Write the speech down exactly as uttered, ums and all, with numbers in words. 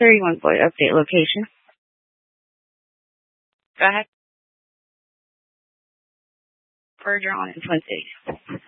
thirty-one Boyd, update location. Go ahead. Berger on in Twin Cities.